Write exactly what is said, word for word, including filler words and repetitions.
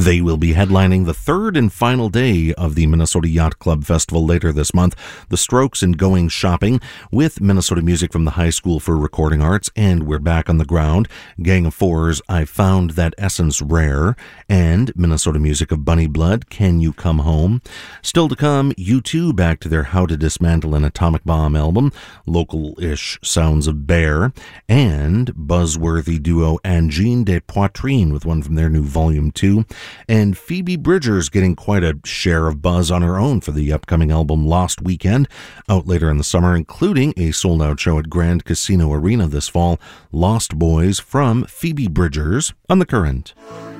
They will be headlining the third and final day of the Minnesota Yacht Club Festival later this month. The Strokes and Going Shopping with Minnesota music from the High School for Recording Arts, and We're Back on the Ground. Gang of Four's I Found That Essence Rare, and Minnesota music of Bunny Blood, Can You Come Home. Still to come, U two back to their How to Dismantle an Atomic Bomb album, local-ish sounds of Bear, and buzzworthy duo Angine de Poitrine with one from their new Volume two. And Phoebe Bridgers getting quite a share of buzz on her own for the upcoming album Lost Weekend, out later in the summer, including a sold-out show at Grand Casino Arena this fall. Lost Boys from Phoebe Bridgers on The Current.